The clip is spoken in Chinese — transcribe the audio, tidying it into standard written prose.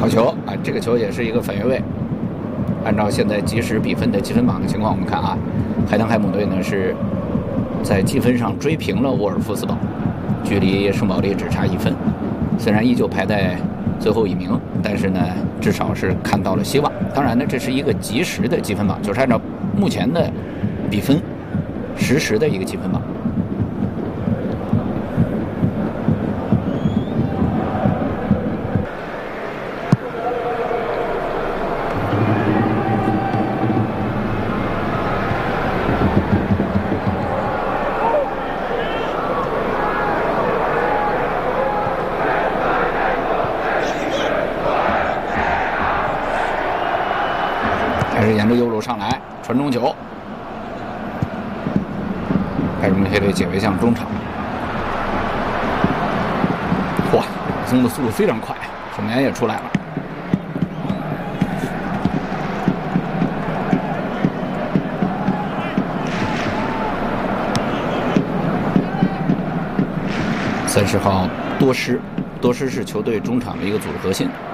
好球啊！这个球也是一个反越位。按照现在即时比分的积分榜的情况，我们看啊，海登海姆队呢是在积分上追平了沃尔夫斯堡，距离圣保利只差1分。虽然依旧排在最后1名，但是呢，至少是看到了希望。当然呢，这是一个即时的积分榜，就是按照目前的比分实时的一个积分榜。还是沿着右路上来传中球，拜仁慕尼黑队解围向中场。哇，松的速度非常快，守门员也出来了。30号多施是球队中场的一个组织核心。